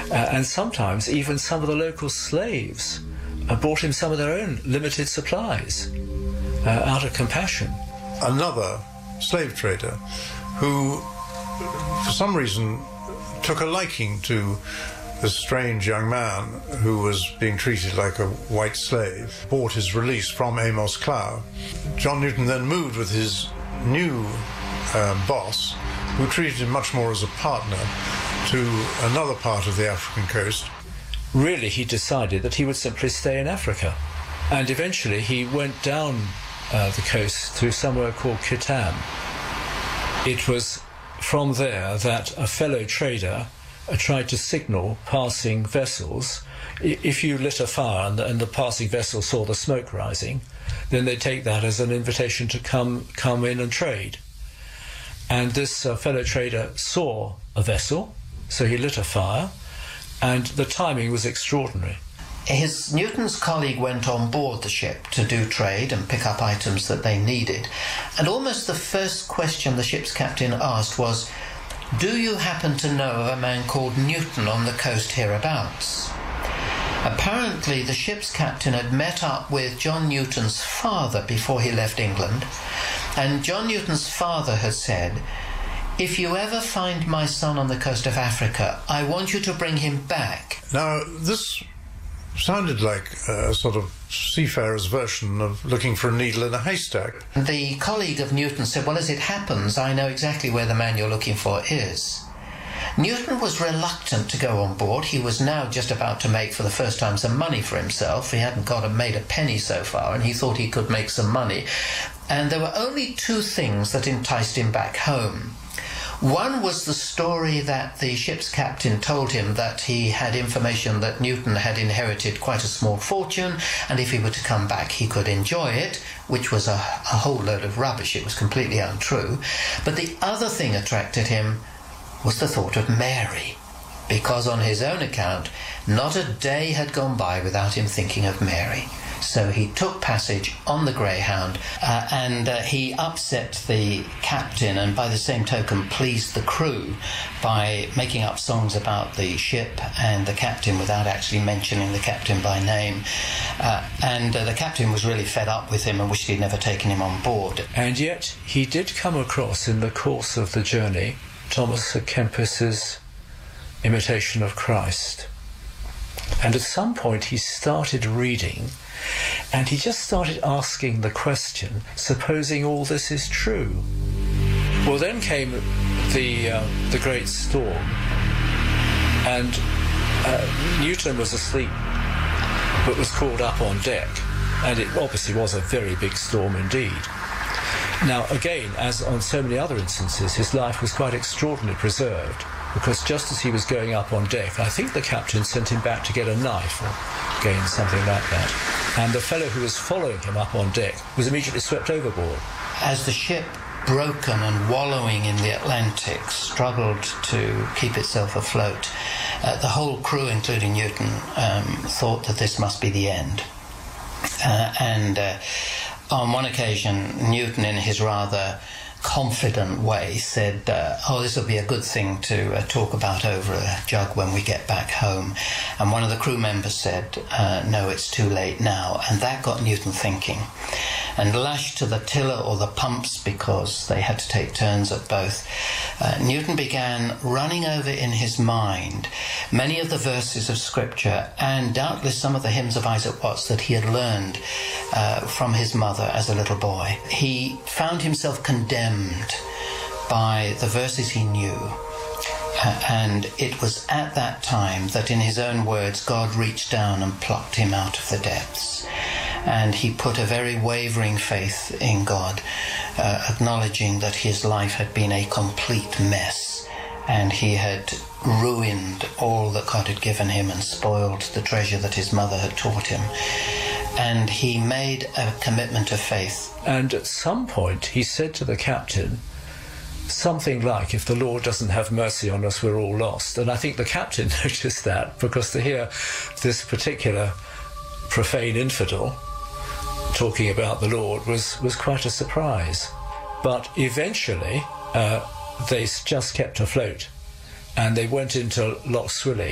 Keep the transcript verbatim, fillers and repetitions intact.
Uh, and sometimes even some of the local slaves uh, brought him some of their own limited supplies uh, out of compassion. Another slave trader who, for some reason, took a liking to this strange young man who was being treated like a white slave, bought his release from Amos Clow. John Newton then moved with his new uh, boss, who treated him much more as a partner, to another part of the African coast. Really, he decided that he would simply stay in Africa. And eventually he went down uh, the coast to somewhere called Kitam. It was from there that a fellow trader uh, tried to signal passing vessels. I- if you lit a fire and the, and the passing vessel saw the smoke rising, then they'd take that as an invitation to come, come in and trade. And this uh, fellow trader saw a vessel, so he lit a fire, and the timing was extraordinary. His Newton's colleague went on board the ship to do trade and pick up items that they needed. And almost the first question the ship's captain asked was, "Do you happen to know of a man called Newton on the coast hereabouts?" Apparently the ship's captain had met up with John Newton's father before he left England, and John Newton's father had said, "If you ever find my son on the coast of Africa, I want you to bring him back." Now, this sounded like a sort of seafarer's version of looking for a needle in a haystack. The colleague of Newton said, "Well, as it happens, I know exactly where the man you're looking for is." Newton was reluctant to go on board. He was now just about to make for the first time some money for himself. He hadn't got a, made a penny so far, and he thought he could make some money. And there were only two things that enticed him back home. One was the story that the ship's captain told him that he had information that Newton had inherited quite a small fortune, and if he were to come back he could enjoy it, which was a, a whole load of rubbish. It was completely untrue. But the other thing attracted him was the thought of Mary, because on his own account, not a day had gone by without him thinking of Mary. So he took passage on the Greyhound uh, and uh, he upset the captain and by the same token pleased the crew by making up songs about the ship and the captain without actually mentioning the captain by name. Uh, and uh, the captain was really fed up with him and wished he'd never taken him on board. And yet he did come across in the course of the journey Thomas à Kempis's Imitation of Christ. And at some point he started reading, and he just started asking the question, supposing all this is true. Well, then came the, uh, the great storm, and uh, Newton was asleep, but was called up on deck, and it obviously was a very big storm indeed. Now, again, as on so many other instances, his life was quite extraordinarily preserved, because just as he was going up on deck, I think the captain sent him back to get a knife, or again, something like that. And the fellow who was following him up on deck was immediately swept overboard. As the ship, broken and wallowing in the Atlantic, struggled to keep itself afloat, uh, the whole crew, including Newton, um, thought that this must be the end. Uh, and uh, on one occasion, Newton, in his rather confident way, said, uh, oh, this will be a good thing to uh, talk about over a jug when we get back home. And one of the crew members said, uh, no, it's too late now. And that got Newton thinking. And lashed to the tiller or the pumps, because they had to take turns at both, uh, Newton began running over in his mind many of the verses of Scripture and doubtless some of the hymns of Isaac Watts that he had learned uh, from his mother as a little boy. He found himself condemned by the verses he knew. Uh, and it was at that time that, in his own words, God reached down and plucked him out of the depths. And he put a very wavering faith in God, uh, acknowledging that his life had been a complete mess, and he had ruined all that God had given him and spoiled the treasure that his mother had taught him. And he made a commitment of faith. And at some point he said to the captain something like, if the Lord doesn't have mercy on us, we're all lost. And I think the captain noticed that, because to hear this particular profane infidel talking about the Lord was, was quite a surprise. But eventually uh, they just kept afloat, and they went into Lough Swilly.